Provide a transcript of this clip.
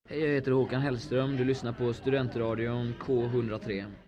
Hej, jag heter Håkan Hellström. Du lyssnar på Studentradion K103.